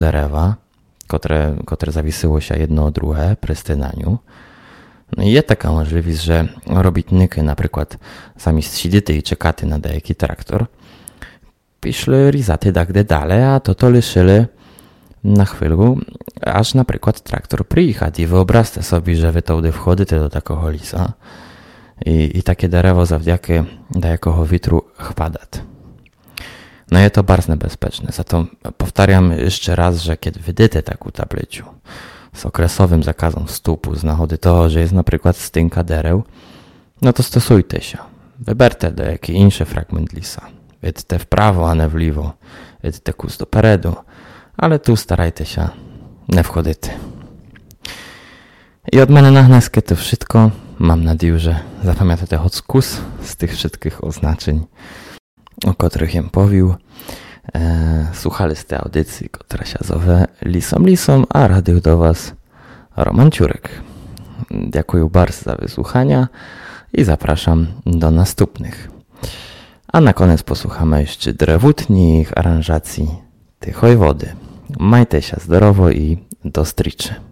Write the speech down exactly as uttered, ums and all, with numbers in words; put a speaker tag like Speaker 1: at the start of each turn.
Speaker 1: дерева, котре, котре зависилося jedno od druге при стинанню. Є така можливість, що робітники, наприклад, замість сидіти і чекати на деякий трактор, пішли різати так де далі, а то то лишили на хвилю, аж, наприклад, трактор приїхав. І виобразте собі, що ви туди входите до такого ліса і, і таке дерево завдяки деякого вітру хвадати. No je to bardzo niebezpieczne. Za to powtarzam jeszcze raz, że kiedy widzicie taką tabliczkę z okresowym zakazem wstupu z nagody toho, że jest na przykład stynka dereł, no to stosujcie się. Wyberte do jakiś inny fragment lisa. Idźcie w prawo, a nie w lewo. Idźcie kus do peredu, ale tu starajcie się nie wchodzić. I od mnie na dneskę to wszystko. Mam nadzieję, że zapamiętacie choć kus z tych wszystkich oznaczeń, o których jem powił. E, słuchali z tej audycji, która się zowie Lisom Lisom, a radił do was Roman Ciurek. Dziękuję bardzo za wysłuchania i zapraszam do następnych. A na koniec posłuchamy jeszcze drewutnich aranżacji Tychoj Wody. Majcie się zdrowo i do stryczy.